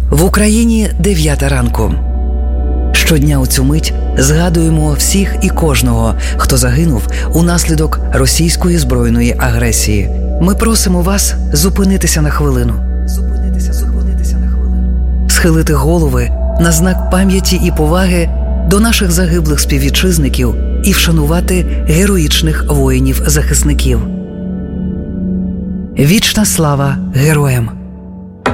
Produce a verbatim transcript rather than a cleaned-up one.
В Україні дев'ята ранку. Щодня у цю мить згадуємо всіх і кожного, хто загинув унаслідок російської збройної агресії. Ми просимо вас зупинитися на хвилину. Зупинитися, зупинитися на хвилину. Схилити голови на знак пам'яті і поваги до наших загиблих співвітчизників і вшанувати героїчних воїнів-захисників. Вічна слава героям!